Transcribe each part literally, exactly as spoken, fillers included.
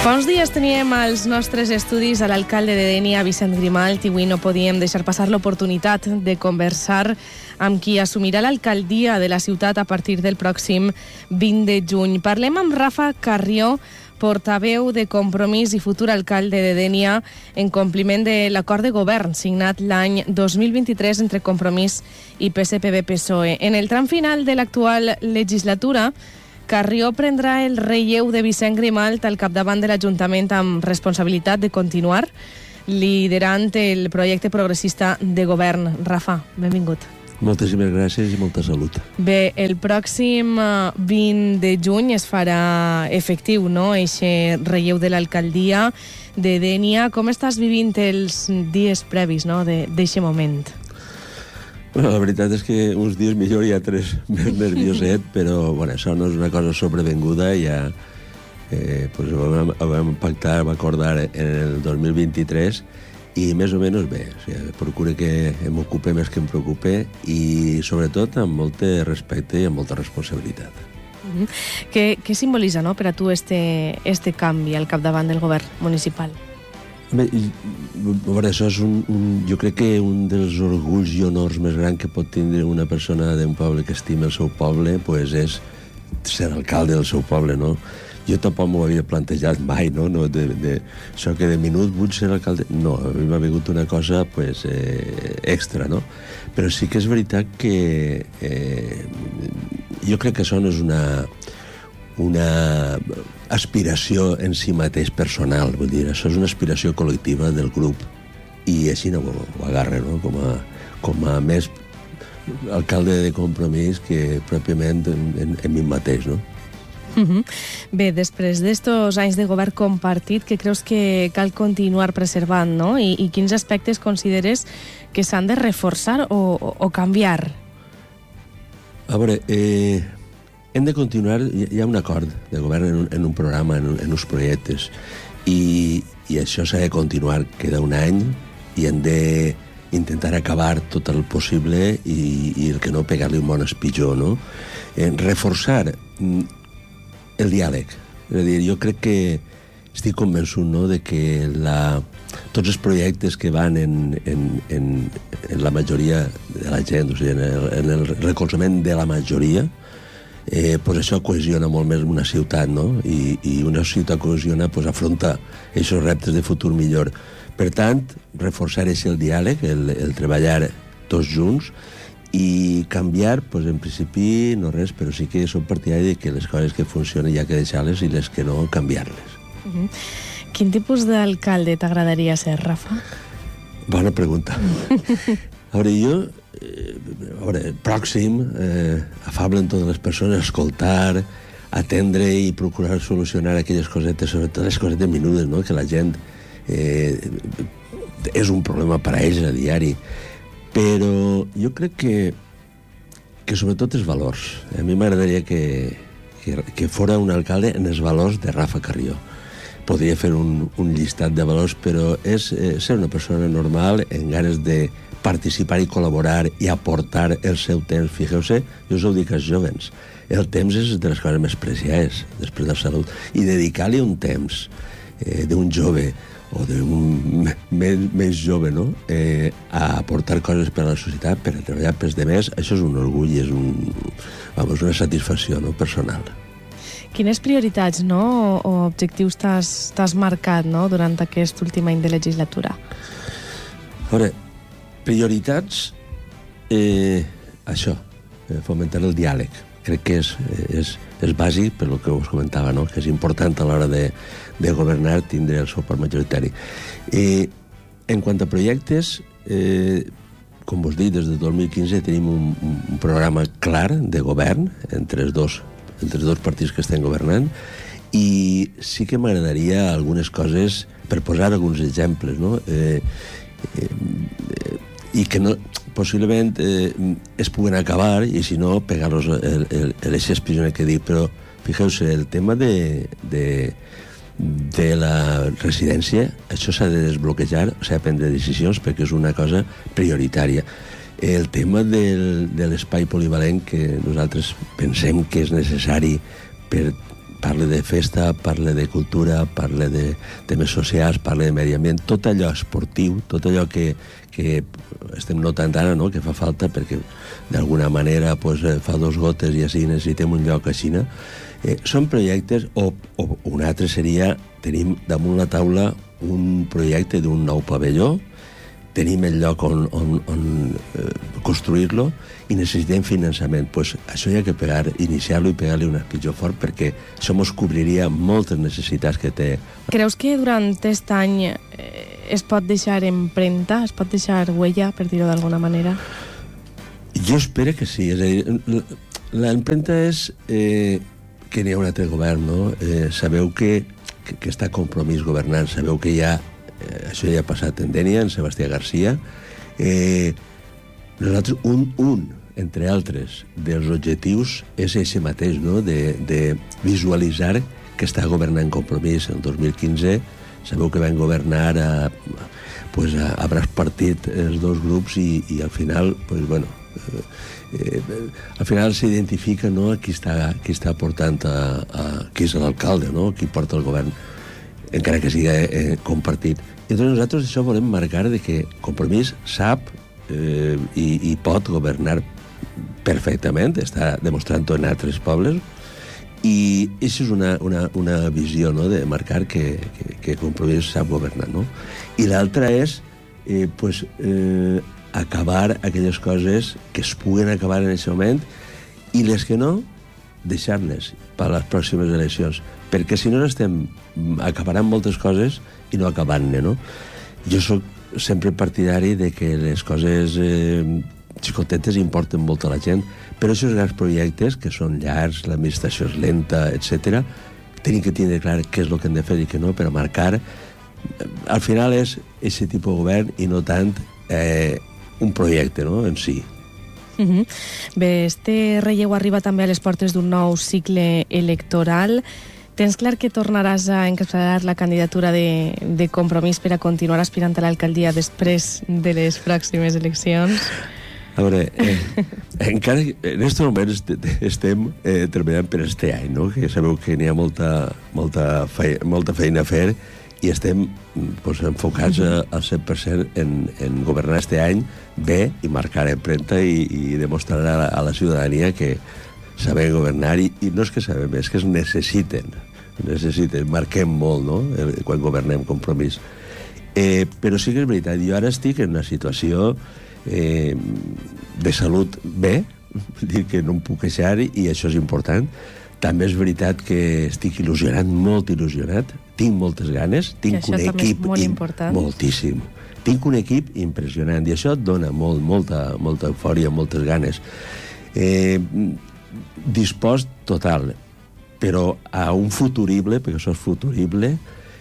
Fa uns dies teníem als nostres estudis a l'alcalde de Dénia, Vicent Grimalt, i avui no podíem deixar passar l'oportunitat de conversar amb qui assumirà l'alcaldia de la ciutat a partir del pròxim vint de juny. Parlem amb Rafa Carrió, portaveu de Compromís i futur alcalde de Dénia, en compliment de l'acord de govern signat l'any dos mil vint-i-tres entre Compromís i P S P B P S O E. En el tram final de l'actual legislatura, Carrió prendrà el relleu de Vicent Grimalt al capdavant de l'Ajuntament amb responsabilitat de continuar liderant el projecte progressista de govern. Rafa, benvingut. Moltíssimes gràcies i molta salut. Bé, el pròxim vint de juny es farà efectiu, no?, eixe relleu de l'alcaldia de Dénia. Com estàs vivint els dies previs, no?, d'eixe moment? Bueno, la veritat és que uns dies millor hi ha tres més nervioset, però bueno, això no és una cosa sobrevenguda, ja eh, pues ho vam, ho vam pactar, vam acordar en el dos mil vint-i-tres i més o menys bé. O sigui, procure que em ocupe més que em preocupe i sobretot amb molt respecte i amb molta responsabilitat. Mm-hmm. Què, què simbolitza, no?, per a tu este, este canvi al capdavant del govern municipal? Bé, veure, això és un, un, jo crec que un dels orgulls i honors més grans que pot tindre una persona d'un poble que estima el seu poble pues és ser alcalde del seu poble, no? Jo tampoc m'ho havia plantejat mai, no? no de, de, això que de minut vull ser alcalde... No, a mi m'ha vingut una cosa pues, eh, extra, no? Però sí que és veritat que eh, jo crec que això no és una... una aspiració en si mateix personal, vull dir, això és una aspiració col·lectiva del grup i així no ho, ho agarra, no?, com a, com a més alcalde de Compromís que pròpiament en, en, en mi mateix, no? Uh-huh. Bé, després d'estos anys de govern compartit, què creus que cal continuar preservant, no?, I, i quins aspectes consideres que s'han de reforçar o, o, o canviar? A veure, eh... hem de continuar, hi ha un acord de govern en un, en un programa, en, en uns projectes, i, i això s'ha de continuar. Queda un any i hem d'intentar acabar tot el possible i, i el que no, pegar-li un bon espitjó, no? Eh, reforçar el diàleg. És a dir, jo crec que estic convençut, no?, de que la, tots els projectes que van en, en, en, en la majoria de la gent, o sigui, en el, en el recolzament de la majoria, Eh, pues això cohesiona molt més una ciutat, no? I, i una ciutat cohesiona pues, afronta aquests reptes de futur millor. Per tant, reforçar és el diàleg, el, el treballar tots junts i canviar, pues, en principi no res, però sí que som partidaris que les coses que funcionen hi ha que deixar-les i les que no, canviar-les. Uh-huh. Quin tipus d'alcalde t'agradaria ser, Rafa? Bona pregunta. A veure, jo Eh, a veure, pròxim, eh, afable amb totes les persones, escoltar, atendre i procurar solucionar aquelles cosetes, sobretot les cosetes menudes, no?, que la gent eh, és un problema per a ells a diari. Però jo crec que que sobretot els valors. A mi m'agradaria que, que, que fora un alcalde en els valors de Rafa Carrió. Podria fer un, un llistat de valors, però és eh, ser una persona normal, en ganes de participar i col·laborar i aportar el seu temps. Fixeu-se, jo us ho dic als jovens, el temps és de les coses més preciades després de la salut, i dedicar-li un temps eh, d'un jove o d'un més jove, no?, eh, a aportar coses per a la societat, per a treballar pels demés, això és un orgull i és un, vamos, una satisfacció, no?, personal. Quines prioritats, no?, o, o objectius t'has marcat, no?, durant aquest últim any de legislatura? A veure, prioritats, eh, això, eh, fomentar el diàleg. Crec que és, és, és bàsic, per el que us comentava, no?, que és important a l'hora de, de governar tindre el suport majoritari. Eh, en quant a projectes, eh, com vos dic, des del dos mil quinze tenim un, un programa clar de govern entre els dos, entre els dos partits que estem governant, i sí que m'agradaria algunes coses, per posar alguns exemples, no?, eh, eh, eh, i que no, possiblement eh, es puguen acabar i si no, pegar-los l'eixes pijoner que dic, però fixeu-se, el tema de, de, de la residència, això s'ha de desbloquejar, s'ha de prendre decisions perquè és una cosa prioritària. El tema del, de l'espai polivalent que nosaltres pensem que és necessari per parla de festa, parla de cultura, parla de temes socials, parla de medi ambient, tot allò esportiu, tot allò que, que estem notant ara, no?, que fa falta, perquè d'alguna manera pues, fa dos gotes i així necessitem un lloc així. Eh, són projectes, o, o un altre seria, tenim damunt la taula un projecte d'un nou pavelló, tenim el lloc on, on, on eh, construir-lo i necessitem finançament. Pues això hi ha que pegar, iniciar-lo i pegar-li un pitjor fort perquè això ens cobriria moltes necessitats que té. Creus que durant aquest any eh, es pot deixar empremta, es pot deixar huella, per dir-ho d'alguna manera? Jo espero que sí. És a dir, l'empremta és eh, que n'hi ha un altre govern, no? Eh, sabeu que, que, que està Compromís governant, sabeu que hi ha Eh, això ja ha passat en Dénia, en Sebastià García. Eh, nosaltres, un, un, entre altres, dels objectius és eixe mateix, no?, de, de visualitzar que està governant Compromís el dos mil quinze. Sabeu que van governar a, pues, a, a braç partit els dos grups i, i al final, pues, bueno, eh, eh, al final s'identifica, no?, qui està, qui està portant a, a, qui és l'alcalde, no?, qui porta el govern, encara que sigui eh, compartit. I doncs nosaltres això volem marcar de que Compromís sap eh, i, i pot governar perfectament, està demostrant-ho en altres pobles, i això és una, una, una visió, no?, de marcar que, que, que Compromís sap governar, no? I l'altra és eh, pues, eh, acabar aquelles coses que es puguen acabar en aquest moment i les que no, deixar-les per a les pròximes eleccions, perquè si no estem acabaran moltes coses i no acabant-ne, no? Jo soc sempre partidari de que les coses eh, xicotetes importen molt a la gent, però aquests grans projectes, que són llargs, l'administració és lenta, etcètera, tenim que tindre clar què és el que hem de fer i què no, per a marcar. Al final és aquest tipus de govern i no tant eh, un projecte, no?, en si. Uh-huh. Bé, este relleu arriba també a les portes d'un nou cicle electoral. Tens clar que tornaràs a encapçalar la candidatura de, de Compromís per a continuar aspirant a l'alcaldia després de les pròximes eleccions? A veure, eh, encara en aquest moment estem eh, treballant per este any, no?, que sabeu que n'hi ha molta, molta, fe, molta feina a fer i estem pues, enfocats a, al cent per cent en, en governar este any bé i marcar empremta i, i demostrar a la, a la ciutadania que saber governar, i, i no és que sabem, és que es necessiten, necessiten, marquem molt, no?, quan governem Compromís. Eh, però sí que és veritat, jo ara estic en una situació eh, de salut bé, dir que no em puc queixar i, i això és important. També és veritat que estic il·lusionat, molt il·lusionat, tinc moltes ganes, tinc un equip molt important. Moltíssim. Tinc un equip impressionant i això et dona molt, molta, molta eufòria, moltes ganes. Eh, dispost total, però a un futurible, perquè això és futurible,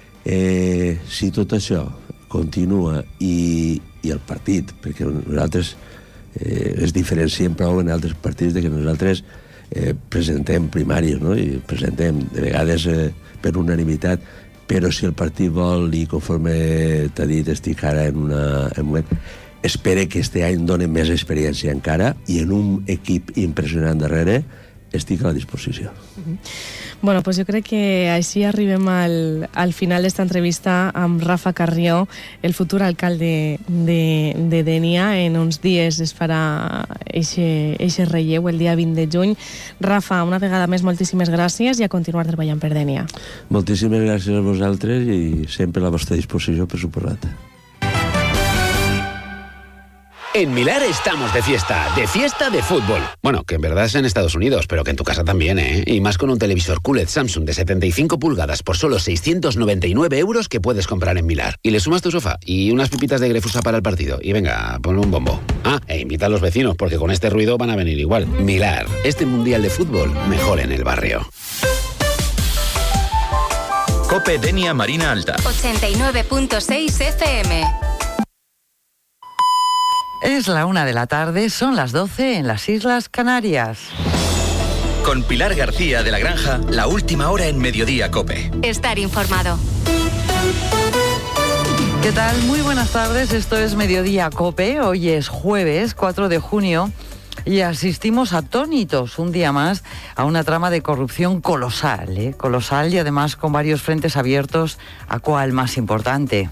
eh, si tot això continua i, i el partit, perquè nosaltres eh, es diferenciem prou en altres partits de que nosaltres eh, presentem primàries, no?, i presentem de vegades eh, per unanimitat, però si el partit vol i conforme t'ha dit estic ara en, una, en un moment, espere que este any doni més experiència encara i en un equip impressionant darrere estic a la disposició. Uh-huh. Bueno, pues jo crec que així arribem al, al final d'esta entrevista amb Rafa Carrió, el futur alcalde de, de Dénia. En uns dies es farà eixe relleu, el dia vint de juny. Rafa, una vegada més, moltíssimes gràcies i a continuar treballant per Dénia. Moltíssimes gràcies a vosaltres i sempre a la vostra disposició, per suposat. En Milar estamos de fiesta, de fiesta de fútbol. Bueno, que en verdad es en Estados Unidos, pero que en tu casa también, ¿eh? Y más con un televisor Q L E D Samsung de setenta y cinco pulgadas por solo seiscientos noventa y nueve euros que puedes comprar en Milar. Y le sumas tu sofá y unas pipitas de Grefusa para el partido. Y venga, ponle un bombo. Ah, e invita a los vecinos, porque con este ruido van a venir igual. Milar, este mundial de fútbol, mejor en el barrio. COPE Dénia Marina Alta. ochenta y nueve punto seis F M. Es la una de la tarde, son las doce en las Islas Canarias. Con Pilar García de la Granja, la última hora en Mediodía COPE. Estar informado. ¿Qué tal? Muy buenas tardes, esto es Mediodía COPE. Hoy es jueves cuatro de junio Y asistimos atónitos un día más a una trama de corrupción colosal, ¿eh? colosal y además con varios frentes abiertos, a cuál más importante.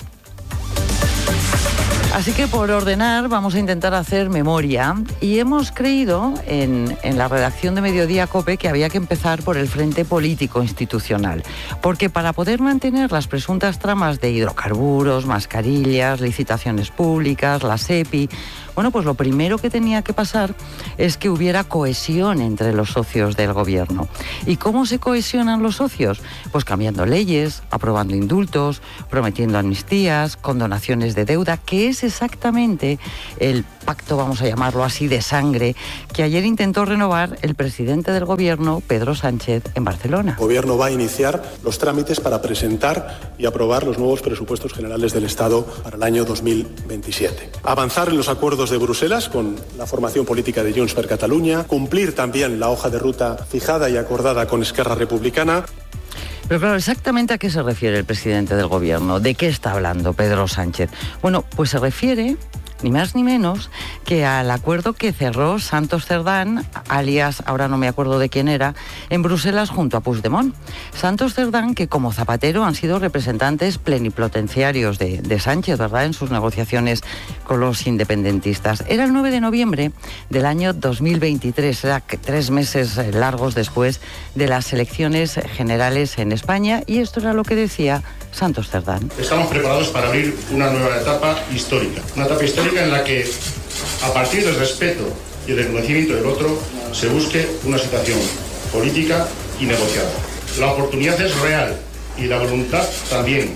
Así que por ordenar vamos a intentar hacer memoria y hemos creído en, en la redacción de Mediodía COPE que había que empezar por el frente político institucional, porque para poder mantener las presuntas tramas de hidrocarburos, mascarillas, licitaciones públicas, la SEPI, bueno, pues lo primero que tenía que pasar es que hubiera cohesión entre los socios del gobierno. ¿Y cómo se cohesionan los socios? Pues cambiando leyes, aprobando indultos, prometiendo amnistías, condonaciones de deuda, que es exactamente el pacto, vamos a llamarlo así, de sangre, que ayer intentó renovar el presidente del gobierno, Pedro Sánchez, en Barcelona. El gobierno va a iniciar los trámites para presentar y aprobar los nuevos presupuestos generales del Estado para el año dos mil veintisiete. Avanzar en los acuerdos de Bruselas con la formación política de Junts per Catalunya, cumplir también la hoja de ruta fijada y acordada con Esquerra Republicana. Pero claro, ¿exactamente a qué se refiere el presidente del gobierno? ¿De qué está hablando Pedro Sánchez? Bueno, pues se refiere ni más ni menos que al acuerdo que cerró Santos Cerdán, alias, ahora no me acuerdo de quién era, en Bruselas junto a Puigdemont. Santos Cerdán, que como Zapatero han sido representantes plenipotenciarios de, de Sánchez, ¿verdad?, en sus negociaciones con los independentistas. Era el nueve de noviembre del año dos mil veintitrés, era tres meses largos después de las elecciones generales en España, y esto era lo que decía Santos Cerdán. Estamos preparados para abrir una nueva etapa histórica, una etapa histórica en la que, a partir del respeto y el reconocimiento del otro, se busque una situación política y negociada. La oportunidad es real y la voluntad también.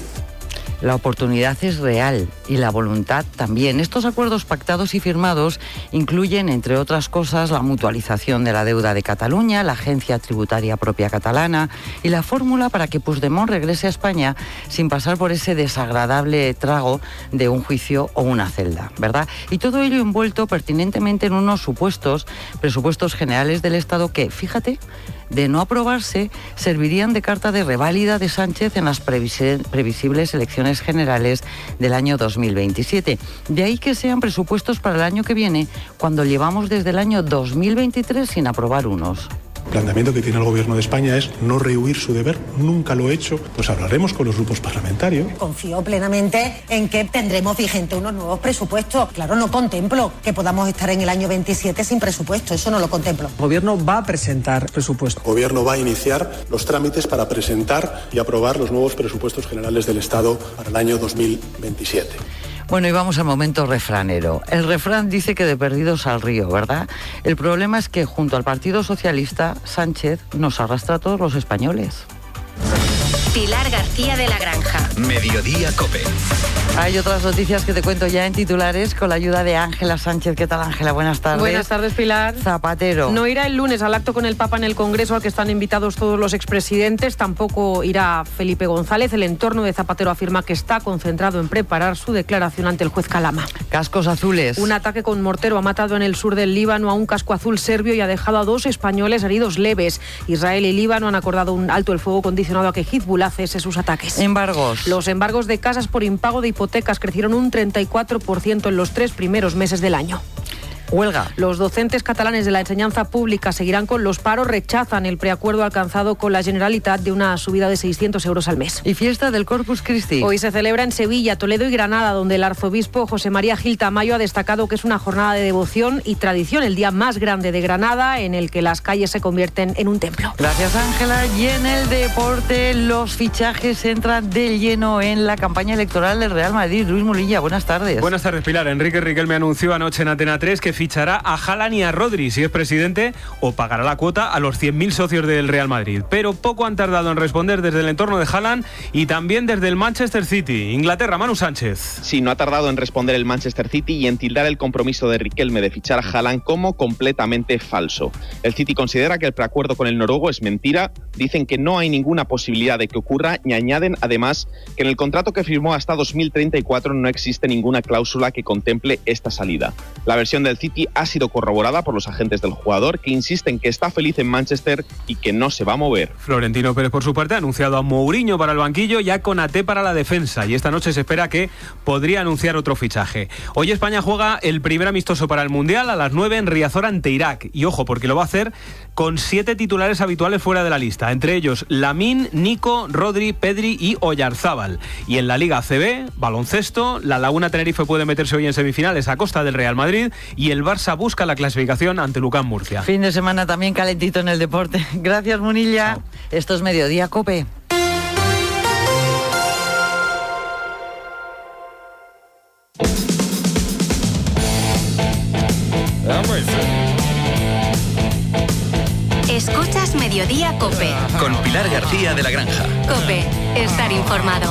La oportunidad es real y la voluntad también. Estos acuerdos pactados y firmados incluyen, entre otras cosas, la mutualización de la deuda de Cataluña, la agencia tributaria propia catalana y la fórmula para que Puigdemont regrese a España sin pasar por ese desagradable trago de un juicio o una celda, ¿verdad? Y todo ello envuelto pertinentemente en unos supuestos presupuestos generales del Estado que, fíjate, de no aprobarse, servirían de carta de reválida de Sánchez en las previsibles elecciones generales del año dos mil veintisiete. De ahí que sean presupuestos para el año que viene, cuando llevamos desde el año dos mil veintitrés sin aprobar unos. El planteamiento que tiene el Gobierno de España es no rehuir su deber, nunca lo he hecho, pues hablaremos con los grupos parlamentarios. Confío plenamente en que tendremos vigente unos nuevos presupuestos. Claro, no contemplo que podamos estar en el año veintisiete sin presupuesto, eso no lo contemplo. El Gobierno va a presentar presupuestos. El Gobierno va a iniciar los trámites para presentar y aprobar los nuevos presupuestos generales del Estado para el año dos mil veintisiete. Bueno, y vamos al momento refranero. El refrán dice que de perdidos al río, ¿verdad? El problema es que junto al Partido Socialista, Sánchez nos arrastra a todos los españoles. Pilar García de la Granja. Mediodía COPE. Hay otras noticias que te cuento ya en titulares con la ayuda de Ángela Sánchez. ¿Qué tal, Ángela? Buenas tardes. Buenas tardes, Pilar. Zapatero. No irá el lunes al acto con el Papa en el Congreso al que están invitados todos los expresidentes. Tampoco irá Felipe González. El entorno de Zapatero afirma que está concentrado en preparar su declaración ante el juez Calama. Cascos azules. Un ataque con mortero ha matado en el sur del Líbano a un casco azul serbio y ha dejado a dos españoles heridos leves. Israel y Líbano han acordado un alto el fuego condicionado a que Hezbollah cese sus ataques. Embargos. Los embargos de casas por impago de hipotecas crecieron un treinta y cuatro por ciento en los tres primeros meses del año. Huelga. Los docentes catalanes de la enseñanza pública seguirán con los paros, rechazan el preacuerdo alcanzado con la Generalitat de una subida de seiscientos euros al mes. Y fiesta del Corpus Christi. Hoy se celebra en Sevilla, Toledo y Granada, donde el arzobispo José María Gil Tamayo ha destacado que es una jornada de devoción y tradición, el día más grande de Granada, en el que las calles se convierten en un templo. Gracias, Ángela. Y en el deporte, los fichajes entran de lleno en la campaña electoral del Real Madrid. Luis Mulilla, buenas tardes. Buenas tardes, Pilar. Enrique Riquelme anunció anoche en Antena tres que fichará a Haaland y a Rodri si es presidente, o pagará la cuota a los cien mil socios del Real Madrid. Pero poco han tardado en responder desde el entorno de Haaland y también desde el Manchester City. Inglaterra, Manu Sánchez. Sí, no ha tardado en responder el Manchester City y en tildar el compromiso de Riquelme de fichar a Haaland como completamente falso. El City considera que el preacuerdo con el noruego es mentira, dicen que no hay ninguna posibilidad de que ocurra y añaden además que en el contrato que firmó hasta dos mil treinta y cuatro no existe ninguna cláusula que contemple esta salida. La versión del City City ha sido corroborada por los agentes del jugador, que insisten que está feliz en Manchester y que no se va a mover. Florentino Pérez, por su parte, ha anunciado a Mourinho para el banquillo y a Konaté para la defensa, y esta noche se espera que podría anunciar otro fichaje. Hoy España juega el primer amistoso para el Mundial a las nueve en Riazor ante Irak, y ojo, porque lo va a hacer con siete titulares habituales fuera de la lista, entre ellos Lamine, Nico, Rodri, Pedri y Oyarzábal. Y en la Liga A C B, baloncesto, la Laguna Tenerife puede meterse hoy en semifinales a costa del Real Madrid, y el Barça busca la clasificación ante Lucán Murcia. Fin de semana también calentito en el deporte. Gracias, Munilla. Chao. Esto es Mediodía COPE. Escuchas Mediodía COPE. Con Pilar García de la Granja. COPE, estar informado.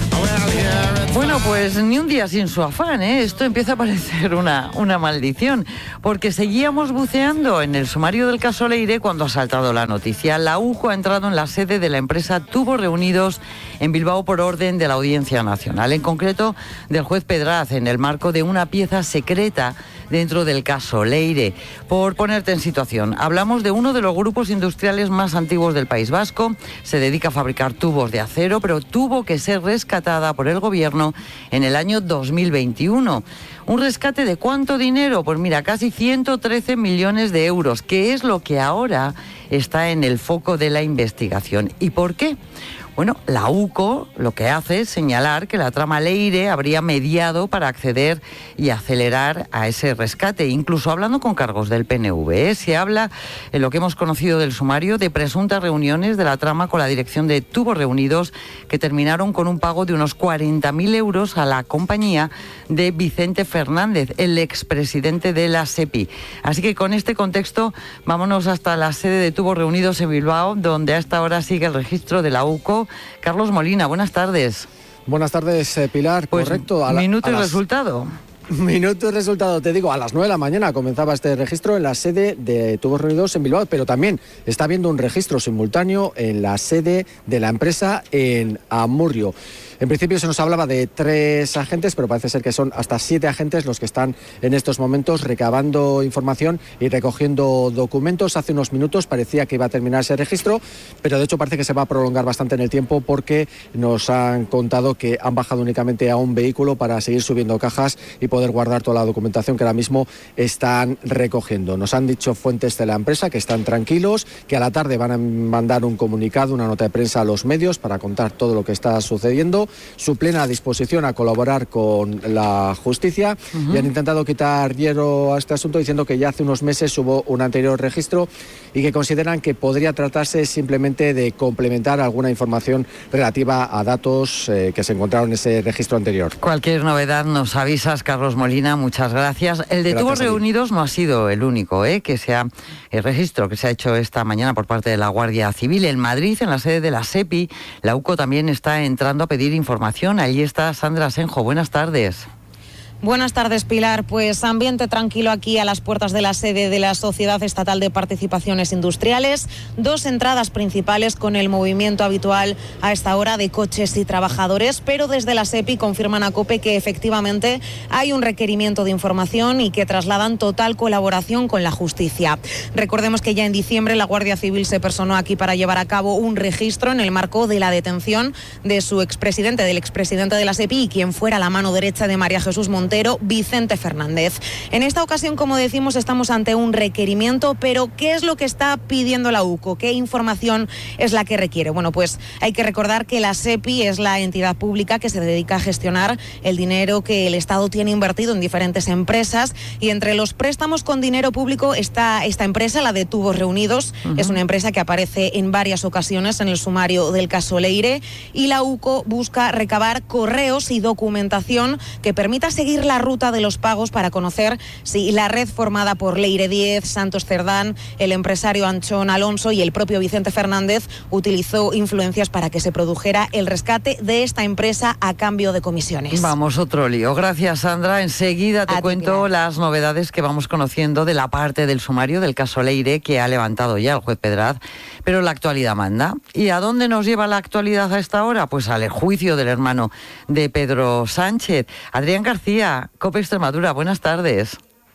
Bueno, pues ni un día sin su afán, ¿eh? Esto empieza a parecer una, una maldición, porque seguíamos buceando en el sumario del caso Leire cuando ha saltado la noticia. La U C O ha entrado en la sede de la empresa Tubos Reunidos en Bilbao por orden de la Audiencia Nacional, en concreto del juez Pedraz, en el marco de una pieza secreta dentro del caso Leire. Por ponerte en situación, hablamos de uno de los grupos industriales más antiguos del País Vasco, se dedica a fabricar tubos de acero, pero tuvo que ser rescatada por el gobierno en el año dos mil veintiuno. ¿Un rescate de cuánto dinero? Pues mira, casi ciento trece millones de euros, que es lo que ahora está en el foco de la investigación. ¿Y por qué? Bueno, la U C O lo que hace es señalar que la trama Leire habría mediado para acceder y acelerar a ese rescate, incluso hablando con cargos del P N V. ¿eh? Se habla, en lo que hemos conocido del sumario, de presuntas reuniones de la trama con la dirección de Tubos Reunidos que terminaron con un pago de unos cuarenta mil euros a la compañía de Vicente Fernández, el expresidente de la SEPI. Así que con este contexto, vámonos hasta la sede de Tubos Reunidos en Bilbao, donde a esta hora sigue el registro de la U C O. Carlos Molina, buenas tardes. Buenas tardes, eh, Pilar. Pues correcto. A la, minuto a y las... resultado. Minuto y resultado, te digo, a las nueve de la mañana comenzaba este registro en la sede de Tubos Reunidos en Bilbao, pero también está habiendo un registro simultáneo en la sede de la empresa en Amurrio. En principio se nos hablaba de tres agentes, pero parece ser que son hasta siete agentes los que están en estos momentos recabando información y recogiendo documentos. Hace unos minutos parecía que iba a terminar ese registro, pero de hecho parece que se va a prolongar bastante en el tiempo porque nos han contado que han bajado únicamente a un vehículo para seguir subiendo cajas y poder guardar toda la documentación que ahora mismo están recogiendo. Nos han dicho fuentes de la empresa que están tranquilos, que a la tarde van a mandar un comunicado, una nota de prensa a los medios para contar todo lo que está sucediendo. Su plena disposición a colaborar con la justicia uh-huh. y han intentado quitar hierro a este asunto diciendo que ya hace unos meses hubo un anterior registro y que consideran que podría tratarse simplemente de complementar alguna información relativa a datos eh, que se encontraron en ese registro anterior. Cualquier novedad nos avisas, Carlos Molina, muchas gracias. El de Tubos Reunidos no ha sido el único eh, que sea el registro que se ha hecho esta mañana por parte de la Guardia Civil. En Madrid, en la sede de la SEPI, la U C O también está entrando a pedir información. Allí está Sandra Asenjo. Buenas tardes. Buenas tardes, Pilar. Pues ambiente tranquilo aquí a las puertas de la sede de la Sociedad Estatal de Participaciones Industriales. Dos entradas principales con el movimiento habitual a esta hora de coches y trabajadores, pero desde la SEPI confirman a COPE que efectivamente hay un requerimiento de información y que trasladan total colaboración con la justicia. Recordemos que ya en diciembre la Guardia Civil se personó aquí para llevar a cabo un registro en el marco de la detención de su expresidente, del expresidente de la SEPI y quien fuera la mano derecha de María Jesús Montero, Vicente Fernández. En esta ocasión, como decimos, estamos ante un requerimiento, pero ¿qué es lo que está pidiendo la U C O? ¿Qué información es la que requiere? Bueno, pues hay que recordar que la SEPI es la entidad pública que se dedica a gestionar el dinero que el Estado tiene invertido en diferentes empresas, y entre los préstamos con dinero público está esta empresa, la de Tubos Reunidos. Uh-huh. Es una empresa que aparece en varias ocasiones en el sumario del caso Leire, y la U C O busca recabar correos y documentación que permita seguir la ruta de los pagos para conocer si la red formada por Leire diez, Santos Cerdán, el empresario Anchón Alonso y el propio Vicente Fernández utilizó influencias para que se produjera el rescate de esta empresa a cambio de comisiones. Vamos, otro lío. Gracias, Sandra. Enseguida te a cuento ti, las novedades que vamos conociendo de la parte del sumario del caso Leire que ha levantado ya el juez Pedraz, pero la actualidad manda. ¿Y a dónde nos lleva la actualidad a esta hora? Pues al juicio del hermano de Pedro Sánchez. Adrián García, COPE Extremadura, buenas tardes.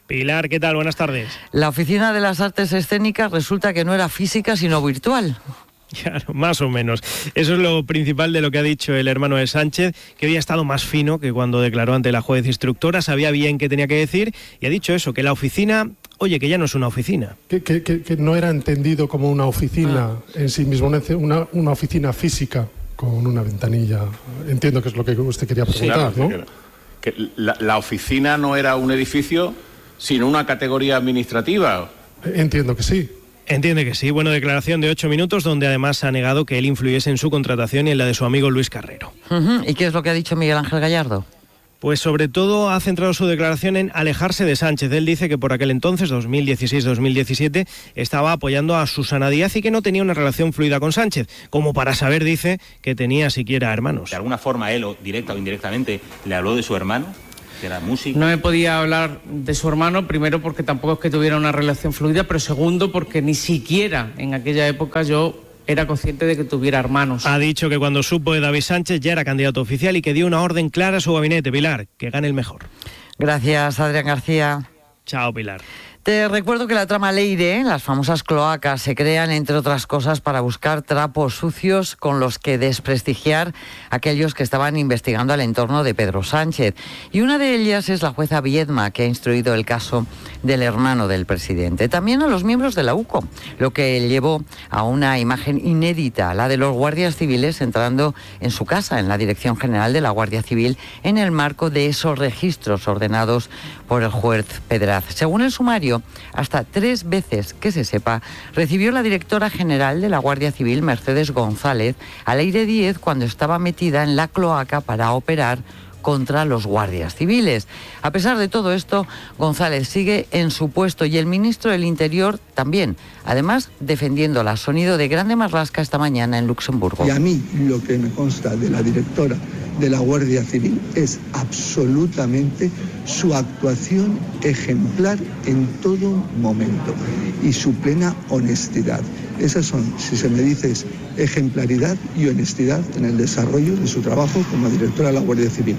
Pilar, ¿qué tal? Buenas tardes. La Oficina de las Artes Escénicas resulta que no era física, sino virtual. Claro, más o menos. Eso es lo principal de lo que ha dicho el hermano de Sánchez, que hoy ha estado más fino que cuando declaró ante la juez instructora, sabía bien qué tenía que decir y ha dicho eso, que la oficina, oye, que ya no es una oficina. Que, que, que, que no era entendido como una oficina ah. en sí mismo, una, una oficina física con una ventanilla. Entiendo que es lo que usted quería preguntar, sí, claro, ¿no? Que, que la, la oficina no era un edificio, sino una categoría administrativa. Entiendo que sí. Entiende que sí. Bueno, declaración de ocho minutos donde además ha negado que él influyese en su contratación y en la de su amigo Luis Carrero. Uh-huh. ¿Y qué es lo que ha dicho Miguel Ángel Gallardo? Pues sobre todo ha centrado su declaración en alejarse de Sánchez. Él dice que por aquel entonces, dos mil dieciséis dos mil diecisiete, estaba apoyando a Susana Díaz y que no tenía una relación fluida con Sánchez, como para saber, dice, que tenía siquiera hermanos. ¿De alguna forma él, o directa o indirectamente, le habló de su hermano? Que era músico. No me podía hablar de su hermano, primero porque tampoco es que tuviera una relación fluida, pero segundo porque ni siquiera en aquella época yo era consciente de que tuviera hermanos. Ha dicho que cuando supo de David Sánchez ya era candidato oficial y que dio una orden clara a su gabinete. Pilar, que gane el mejor. Gracias, Adrián García. Chao, Pilar. Te recuerdo que la trama Leire, las famosas cloacas, se crean, entre otras cosas, para buscar trapos sucios con los que desprestigiar a aquellos que estaban investigando al entorno de Pedro Sánchez. Y una de ellas es la jueza Viedma, que ha instruido el caso del hermano del presidente. También a los miembros de la U C O, lo que llevó a una imagen inédita, la de los guardias civiles entrando en su casa, en la Dirección General de la Guardia Civil, en el marco de esos registros ordenados por el juez Pedraz. Según el sumario, hasta tres veces que se sepa, recibió la directora general de la Guardia Civil, Mercedes González, a Leire Díez cuando estaba metida en la cloaca para operar contra los guardias civiles. A pesar de todo esto, González sigue en su puesto y el ministro del Interior también, además defendiendo la sonido de Grande Marlaska esta mañana en Luxemburgo. Y a mí lo que me consta de la directora de la Guardia Civil es absolutamente su actuación ejemplar en todo momento y su plena honestidad. Esas son, si se me dice, es ejemplaridad y honestidad en el desarrollo de su trabajo como directora de la Guardia Civil.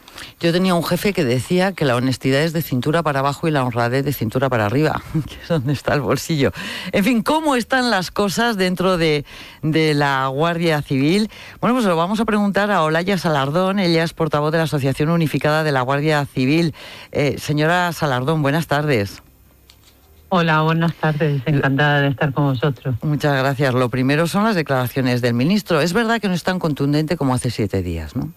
Yo tenía un jefe que decía que la honestidad es de cintura para abajo y la honradez de cintura para arriba, que es donde está el bolsillo. En fin, ¿cómo están las cosas dentro de, de la Guardia Civil? Bueno, pues lo vamos a preguntar a Olaya Salardón, ella es portavoz de la Asociación Unificada de la Guardia Civil. Eh, señora Salardón, buenas tardes. Hola, buenas tardes. Encantada de estar con vosotros. Muchas gracias. Lo primero son las declaraciones del ministro. Es verdad que no es tan contundente como hace siete días, ¿no?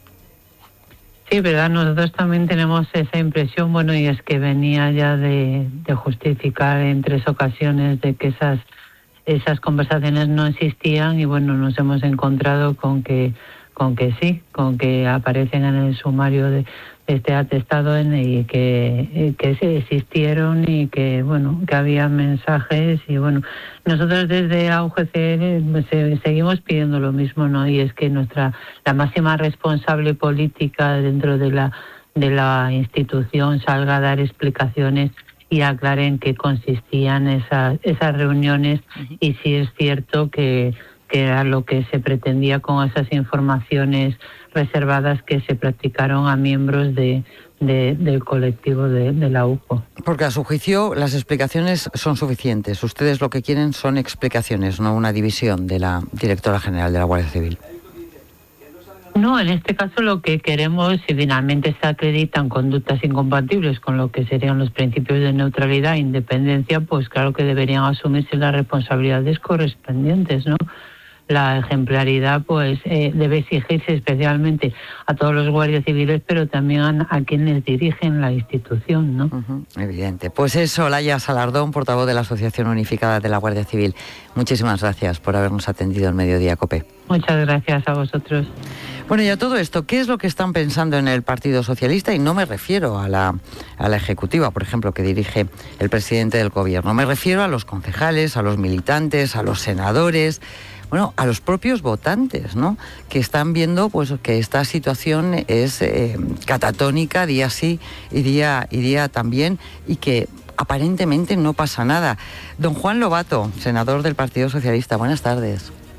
Sí, verdad, nosotros también tenemos esa impresión, bueno, y es que venía ya de, de justificar en tres ocasiones de que esas esas conversaciones no existían y bueno, nos hemos encontrado con que con que sí, con que aparecen en el sumario de este atestado en y que que sí existieron y que bueno, que había mensajes y bueno, nosotros desde A U G C L seguimos pidiendo lo mismo, ¿no? Y es que nuestra la máxima responsable política dentro de la de la institución salga a dar explicaciones y aclare en qué consistían esas esas reuniones uh-huh. Y si es cierto que que era lo que se pretendía con esas informaciones reservadas que se practicaron a miembros de, de del colectivo de, de la U C O. Porque a su juicio las explicaciones son suficientes. Ustedes lo que quieren son explicaciones, no una división de la directora general de la Guardia Civil. No, en este caso lo que queremos, si finalmente se acreditan conductas incompatibles con lo que serían los principios de neutralidad e independencia, pues claro que deberían asumirse las responsabilidades correspondientes, ¿no? La ejemplaridad pues eh, debe exigirse especialmente a todos los guardias civiles, pero también a, a quienes dirigen la institución, ¿no? Uh-huh, evidente. Pues eso, Olaya Salardón, portavoz de la Asociación Unificada de la Guardia Civil. Muchísimas gracias por habernos atendido en Mediodía COPE. Muchas gracias a vosotros. Bueno, y a todo esto, ¿qué es lo que están pensando en el Partido Socialista? Y no me refiero a la, a la ejecutiva, por ejemplo, que dirige el presidente del gobierno. Me refiero a los concejales, a los militantes, a los senadores, bueno, a los propios votantes, ¿no? Que están viendo pues que esta situación es eh, catatónica día sí y día, y día también y que aparentemente no pasa nada. Don Juan Lobato, senador del Partido Socialista, buenas tardes.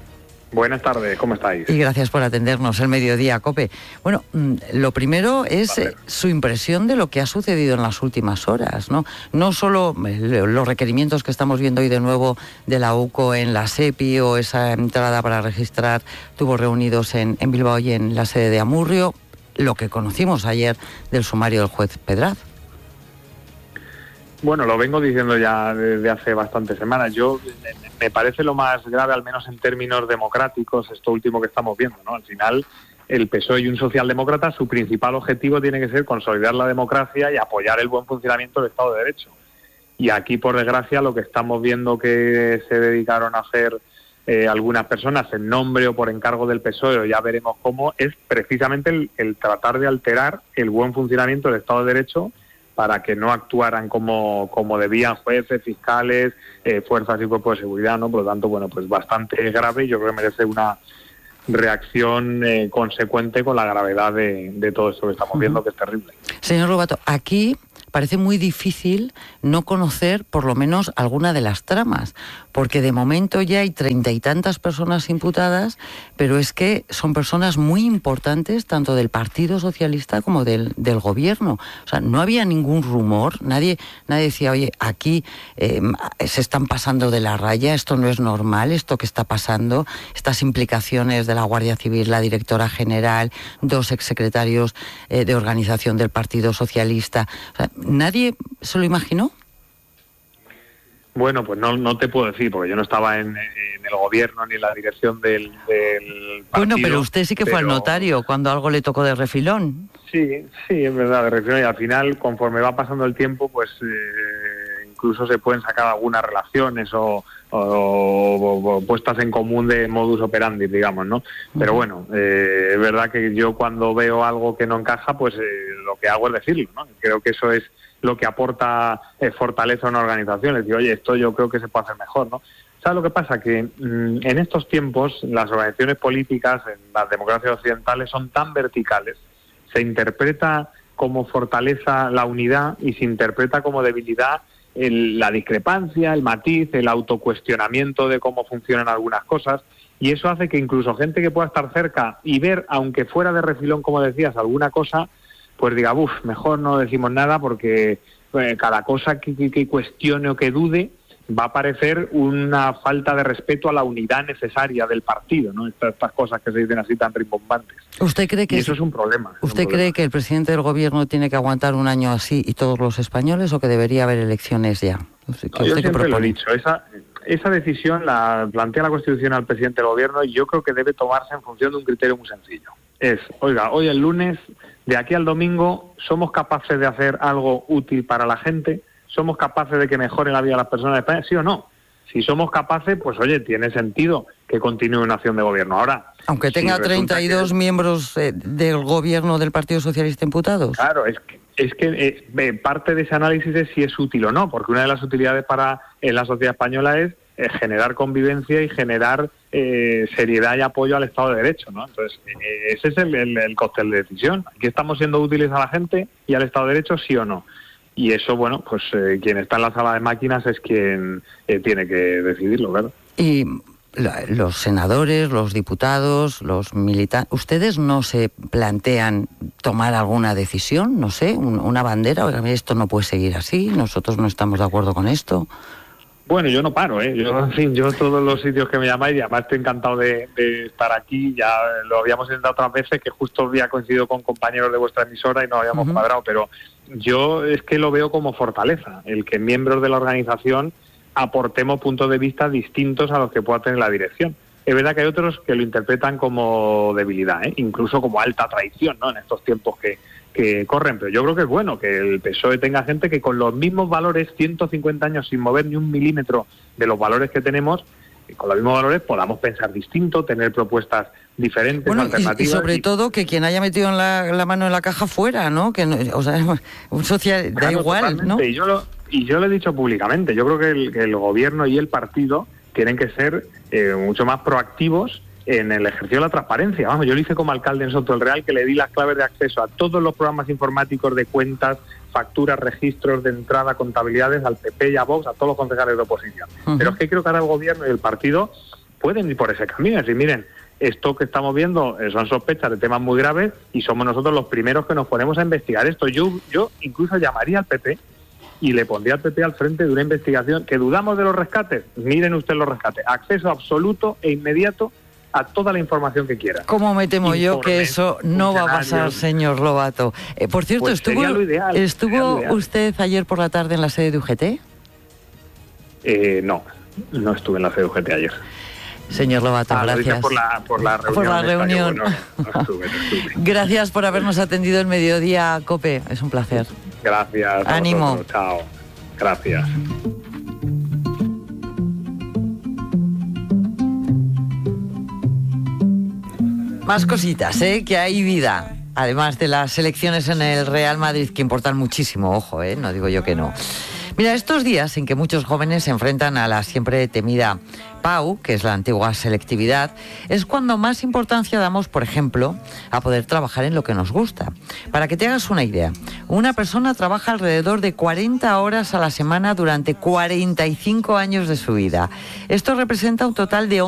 Buenas tardes, ¿cómo estáis? Y gracias por atendernos el Mediodía, COPE. Bueno, lo primero es vale. su impresión de lo que ha sucedido en las últimas horas, ¿no? No solo los requerimientos que estamos viendo hoy de nuevo de la U C O en la SEPI o esa entrada para registrar tubos reunidos en, en Bilbao y en la sede de Amurrio, lo que conocimos ayer del sumario del juez Pedraz. Bueno, lo vengo diciendo ya desde hace bastantes semanas. Yo me parece lo más grave, al menos en términos democráticos, esto último que estamos viendo, ¿no? Al final, el P S O E y un socialdemócrata, su principal objetivo tiene que ser consolidar la democracia y apoyar el buen funcionamiento del Estado de Derecho. Y aquí, por desgracia, lo que estamos viendo que se dedicaron a hacer eh, algunas personas en nombre o por encargo del P S O E, o ya veremos cómo, es precisamente el, el tratar de alterar el buen funcionamiento del Estado de Derecho para que no actuaran como, como debían jueces, fiscales, eh, fuerzas y cuerpos de seguridad, ¿no? Por lo tanto, bueno, pues bastante grave y yo creo que merece una reacción eh, consecuente con la gravedad de, de todo esto que estamos viendo, uh-huh. que es terrible. Señor Lobato, aquí parece muy difícil no conocer por lo menos alguna de las tramas, porque de momento ya hay treinta y tantas personas imputadas, pero es que son personas muy importantes tanto del Partido Socialista como del, del Gobierno. O sea, no había ningún rumor, nadie, nadie decía, oye, aquí eh, se están pasando de la raya, esto no es normal, esto que está pasando, estas implicaciones de la Guardia Civil, la directora general, dos exsecretarios eh, de organización del Partido Socialista. O sea, ¿nadie se lo imaginó? Bueno, pues no, no te puedo decir, porque yo no estaba en, en el gobierno ni en la dirección del, del partido. Bueno, pero usted sí que pero... fue al notario cuando algo le tocó de refilón. Sí, sí, es verdad, de refilón. Y al final, conforme va pasando el tiempo, pues eh, incluso se pueden sacar algunas relaciones o, o, o, o puestas en común de modus operandi, digamos, ¿no? Pero bueno, eh, es verdad que yo cuando veo algo que no encaja, pues eh, lo que hago es decirlo, ¿no? Creo que eso es lo que aporta eh, fortaleza a una organización, es decir, oye, esto yo creo que se puede hacer mejor, ¿no? ¿Sabes lo que pasa? Que mmm, en estos tiempos las organizaciones políticas en las democracias occidentales son tan verticales, se interpreta como fortaleza la unidad y se interpreta como debilidad el, la discrepancia, el matiz, el autocuestionamiento de cómo funcionan algunas cosas, y eso hace que incluso gente que pueda estar cerca y ver, aunque fuera de refilón, como decías, alguna cosa, pues diga, uff, mejor no decimos nada porque eh, cada cosa que, que, que cuestione o que dude va a parecer una falta de respeto a la unidad necesaria del partido, ¿no? Estas, estas cosas que se dicen así tan rimbombantes. ¿Usted cree que y eso es un problema? Es ¿Usted un cree problema. que el presidente del gobierno tiene que aguantar un año así y todos los españoles, o que debería haber elecciones ya? No, yo siempre lo he dicho, esa, esa decisión la plantea la Constitución al presidente del gobierno y yo creo que debe tomarse en función de un criterio muy sencillo. Es, oiga, hoy el lunes, de aquí al domingo, ¿somos capaces de hacer algo útil para la gente? ¿Somos capaces de que mejore la vida de las personas de España? ¿Sí o no? Si somos capaces, pues oye, tiene sentido que continúe una acción de gobierno. Ahora, aunque tenga si treinta y dos que... miembros eh, del gobierno del Partido Socialista imputados. Claro, es que, es que eh, parte de ese análisis es si es útil o no, porque una de las utilidades para eh, la sociedad española es eh, generar convivencia y generar eh, seriedad y apoyo al Estado de Derecho, ¿no? Entonces, eh, ese es el, el, el cóctel de decisión. ¿Aquí estamos siendo útiles a la gente y al Estado de Derecho, sí o no? Y eso, bueno, pues eh, quien está en la sala de máquinas es quien eh, tiene que decidirlo, ¿verdad? Y la, los senadores, los diputados, los militantes, ¿ustedes no se plantean tomar alguna decisión? No sé, un, una bandera, oiga, esto no puede seguir así, nosotros no estamos de acuerdo con esto. Bueno, yo no paro, ¿eh? Yo, en fin, yo todos los sitios que me llamáis, y además estoy encantado de, de estar aquí, ya lo habíamos intentado otras veces, que justo había coincidido con compañeros de vuestra emisora y no habíamos uh-huh. cuadrado, pero yo es que lo veo como fortaleza, el que miembros de la organización aportemos puntos de vista distintos a los que pueda tener la dirección. Es verdad que hay otros que lo interpretan como debilidad, ¿eh? Incluso como alta traición, ¿no? En estos tiempos que, que corren, pero yo creo que es bueno que el P S O E tenga gente que con los mismos valores, ciento cincuenta años sin mover ni un milímetro de los valores que tenemos, con los mismos valores podamos pensar distinto, tener propuestas diferentes, bueno, alternativas. Y, y sobre y... todo que quien haya metido en la, la mano en la caja fuera, ¿no? Que no, o sea, un social claro, da igual, totalmente. ¿No? Y yo lo y yo lo he dicho públicamente. Yo creo que el, que el gobierno y el partido tienen que ser eh, mucho más proactivos en el ejercicio de la transparencia. Vamos, yo lo hice como alcalde en Soto del Real, que le di las claves de acceso a todos los programas informáticos de cuentas, facturas, registros de entrada, contabilidades, al P P y a Vox, a todos los concejales de oposición. Uh-huh. Pero es que creo que ahora el gobierno y el partido pueden ir por ese camino. Es decir, miren, esto que estamos viendo eh, son sospechas de temas muy graves y somos nosotros los primeros que nos ponemos a investigar esto. Yo, yo incluso llamaría al P P y le pondría al P P al frente de una investigación. ¿Que dudamos de los rescates? Miren ustedes los rescates. Acceso absoluto e inmediato a toda la información que quiera. ¿Cómo me temo Informes, yo que eso no va a pasar, señor Lobato? Eh, por cierto, pues ¿estuvo, ideal, ¿estuvo usted ayer por la tarde en la sede de U G T? Eh, no, no estuve en la sede de U G T ayer. Señor Lobato, ah, gracias. Por la, por la reunión. Por la reunión. Bueno, no estuve, no estuve. Gracias por habernos atendido el mediodía, COPE. Es un placer. Gracias. Ánimo. Vosotros. Chao. Gracias. Más cositas, ¿eh? Que hay vida. Además de las elecciones en el Real Madrid, que importan muchísimo, ojo, ¿eh? No digo yo que no. Mira, estos días en que muchos jóvenes se enfrentan a la siempre temida P A U, que es la antigua selectividad, es cuando más importancia damos, por ejemplo, a poder trabajar en lo que nos gusta. Para que te hagas una idea, una persona trabaja alrededor de cuarenta horas a la semana durante cuarenta y cinco años de su vida. Esto representa un total de